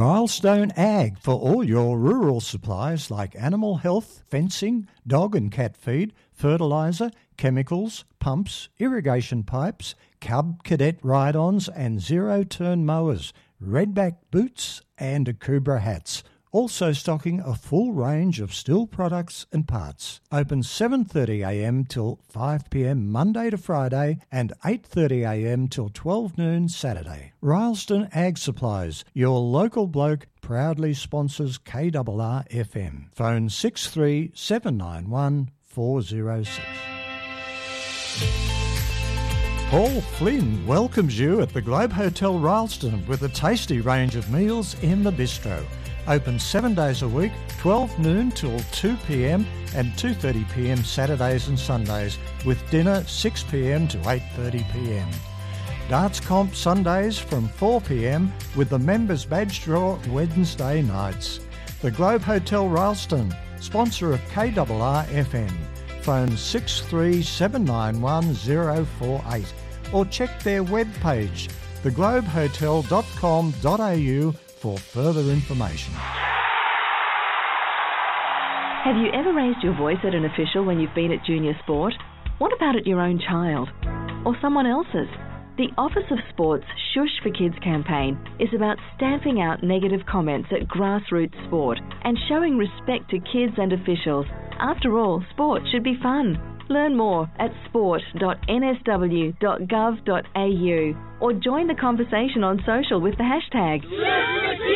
Milestone Ag for all your rural supplies like animal health, fencing, dog and cat feed, fertiliser, chemicals, pumps, irrigation pipes, Cub Cadet ride-ons and zero-turn mowers, redback boots and Akubra hats. Also stocking a full range of Stihl products and parts. Open 7:30am till 5pm Monday to Friday and 8:30am till 12 noon Saturday. Rylstone Ag Supplies, your local bloke, proudly sponsors KRR FM. Phone 63791 406. Paul Flynn welcomes you at the Globe Hotel Rylstone with a tasty range of meals in the bistro. Open 7 days a week, 12 noon till 2pm and 2:30pm Saturdays and Sundays, with dinner 6pm to 8:30pm. Darts comp Sundays from 4pm with the members badge draw Wednesday nights. The Globe Hotel Rylstone, sponsor of KRR FM. Phone 63791 or check their webpage, theglobehotel.com.au for further information. Have you ever raised your voice at an official when you've been at junior sport? What about at your own child? Or someone else's? The Office of Sport's Shush for Kids campaign is about stamping out negative comments at grassroots sport and showing respect to kids and officials. After all, sport should be fun. Learn more at sport.nsw.gov.au or join the conversation on social with the hashtag